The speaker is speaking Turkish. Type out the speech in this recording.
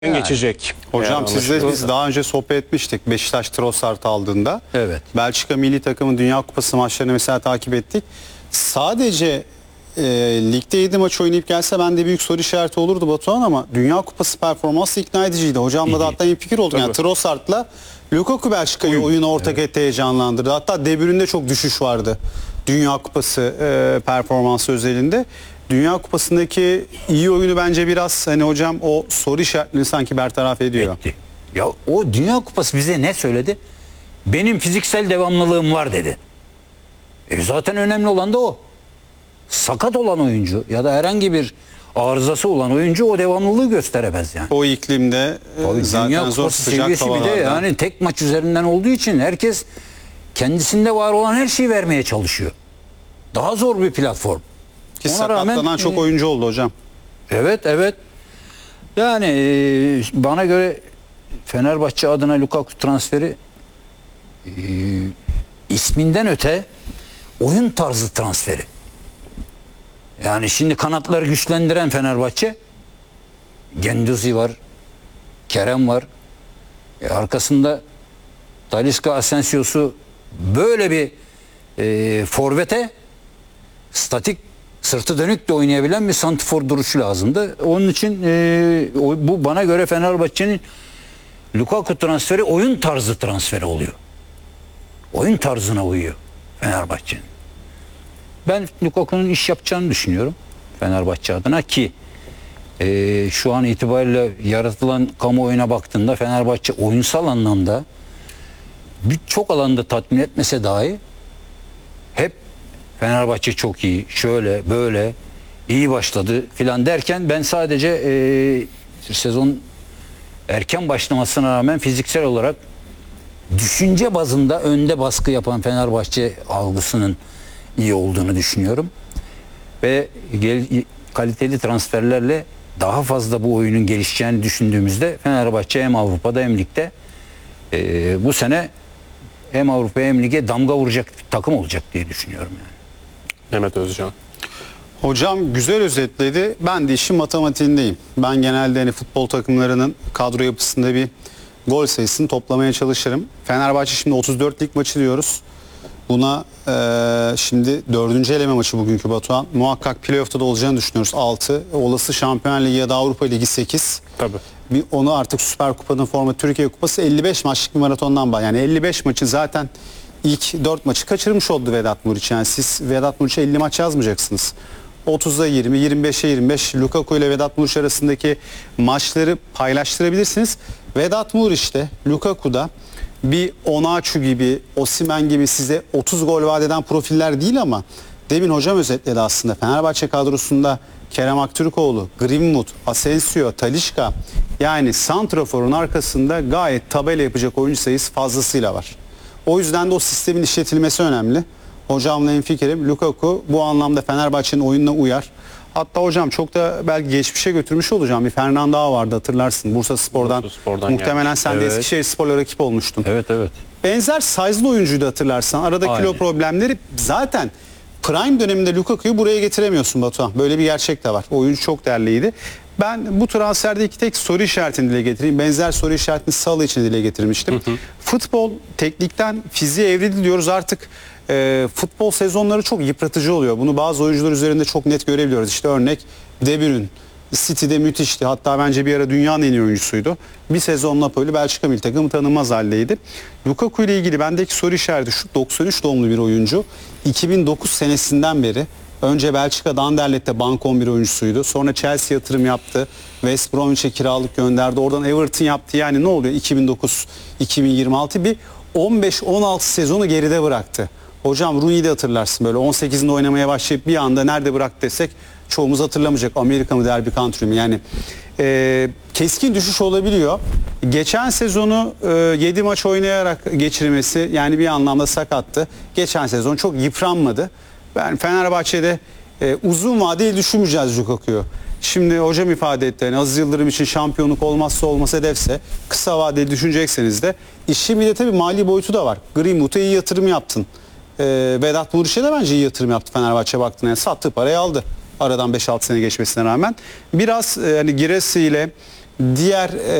geçecek. Hocam sizle biz daha önce sohbet etmiştik Beşiktaş Trossard aldığında. Evet. Belçika milli takımın Dünya Kupası maçlarını mesela takip ettik. Sadece ligde 7 maç oynayıp gelse bende büyük soru işareti olurdu Batuhan, ama Dünya Kupası performansı ikna ediciydi. Hocamla da hatta iyi fikir olduk. Yani Trossard'la Lukaku Belçika'yı oyunu ortak etti, heyecanlandırdı. Hatta De Bruyne'de çok düşüş vardı Dünya Kupası performansı özelinde. Dünya Kupası'ndaki iyi oyunu bence biraz hani hocam o soru işaretlerini sanki bertaraf ediyor. Etti. Ya o Dünya Kupası bize ne söyledi? Benim fiziksel devamlılığım var dedi. Zaten önemli olan da o. Sakat olan oyuncu ya da herhangi bir arızası olan oyuncu o devamlılığı gösteremez yani. O iklimde zaten Dünya zor, Kupası sıcak seviyesi bir de havalarda. yani tek maç üzerinden olduğu için herkes kendisinde var olan her şeyi vermeye çalışıyor. Daha zor bir platform. Ki Ona sakatlanan rağmen, çok oyuncu oldu hocam. Evet. Yani bana göre Fenerbahçe adına Lukaku transferi isminden öte oyun tarzı transferi. Yani şimdi kanatları güçlendiren Fenerbahçe, Genduzi var, Kerem var. Arkasında Talisca, Asensio'su, böyle bir forvete statik, sırtı dönük de oynayabilen bir santifor duruşu lazımdı. Onun için bu bana göre Fenerbahçe'nin Lukaku transferi oyun tarzı transferi oluyor. Oyun tarzına uyuyor Fenerbahçe'nin. Ben Lukaku'nun iş yapacağını düşünüyorum Fenerbahçe adına ki şu an itibariyle yaratılan kamuoyuna baktığında Fenerbahçe oyunsal anlamda birçok alanda tatmin etmese dahi hep Fenerbahçe çok iyi, şöyle böyle iyi başladı filan derken ben sadece sezon erken başlamasına rağmen fiziksel olarak düşünce bazında önde baskı yapan Fenerbahçe algısının iyi olduğunu düşünüyorum. Ve kaliteli transferlerle daha fazla bu oyunun gelişeceğini düşündüğümüzde Fenerbahçe hem Avrupa'da hem ligde bu sene hem Avrupa hem lige damga vuracak bir takım olacak diye düşünüyorum yani. Mehmet Özcan. Hocam güzel özetledi. Ben de işin matematiğindeyim. Ben genelde hani futbol takımlarının kadro yapısında bir gol sayısını toplamaya çalışırım. Fenerbahçe şimdi 34 lig maçı diyoruz. Buna şimdi 4. eleme maçı bugünkü Batuhan. Muhakkak playoff'ta da olacağını düşünüyoruz. 6. Olası Şampiyon Ligi ya da Avrupa Ligi 8. Tabii. Bir onu artık Süper Kupa'nın formatı Türkiye Kupası 55 maçlık bir maratondan var. Yani 55 maçı zaten ilk 4 maçı kaçırmış oldu Vedat Muriç. Yani siz Vedat Muriç'e 50 maç yazmayacaksınız. 30'a 20, 25'e 25 Lukaku ile Vedat Muriç arasındaki maçları paylaştırabilirsiniz. Vedat Muriç'te, Lukaku'da bir Onaçu gibi, Osimhen gibi size 30 gol vaat eden profiller değil, ama demin hocam özetledi aslında. Fenerbahçe kadrosunda Kerem Aktürkoğlu, Greenwood, Asensio, Talisca, yani santraforun arkasında gayet tabela yapacak oyuncu sayısı fazlasıyla var. O yüzden de o sistemin işletilmesi önemli. Hocamla hemfikirim. Lukaku bu anlamda Fenerbahçe'nin oyununa uyar. Hatta hocam çok da belki geçmişe götürmüş olacağım. Bir Fernando Ağa vardı, hatırlarsın. Bursaspor'dan muhtemelen gelmiş. sen de Evet. Eskişehirspor'la rakip olmuştun. Evet. Benzer size'lı oyuncuydu hatırlarsan. Arada kilo Aynen. problemleri, zaten prime döneminde Lukaku'yu buraya getiremiyorsun Batuhan. Böyle bir gerçek de var. Oyuncu çok değerliydi. Ben bu transferde iki tek soru işaretini dile getireyim. Benzer soru işaretini Salah için dile getirmiştim. Futbol teknikten fiziğe evrildi diyoruz artık. Futbol sezonları çok yıpratıcı oluyor. Bunu bazı oyuncular üzerinde çok net görebiliyoruz. İşte örnek De Bruyne. City'de müthişti. Hatta bence bir ara dünyanın en iyi oyuncusuydu. Bir sezon Napoli Belçika milli takımı tanınmaz haldeydi. Lukaku ile ilgili bendeki soru işareti şu: 93 doğumlu bir oyuncu. 2009 senesinden beri önce Belçika'da Anderlet'te bank 11 oyuncusuydu. Sonra Chelsea yatırım yaptı. West Bromwich'e kiralık gönderdi. Oradan Everton yaptı. Yani ne oluyor? 2009-2026 bir 15-16 sezonu geride bıraktı. Hocam Rooney'i de hatırlarsın, böyle 18'inde oynamaya başlayıp bir anda nerede bıraktı desek çoğumuz hatırlamayacak. Amerika mı, Derby County mi? Yani keskin düşüş olabiliyor. Geçen sezonu 7 maç oynayarak geçirmesi, yani bir anlamda sakattı. Geçen sezon çok yıpranmadı. Ben Fenerbahçe'de uzun vadeli düşünmeyeceğiz Lukaku'yu. Şimdi hocam ifade etti, yani Aziz Yıldırım için şampiyonluk olmazsa olmaz hedefse, kısa vadeli düşünecekseniz de işin bir de tabii mali boyutu da var. Greenwood'a iyi yatırım yaptın. Vedat Muriç'e de bence iyi yatırım yaptı Fenerbahçe baktığında. Yani sattığı parayı aldı aradan 5-6 sene geçmesine rağmen. Biraz hani Giresi ile diğer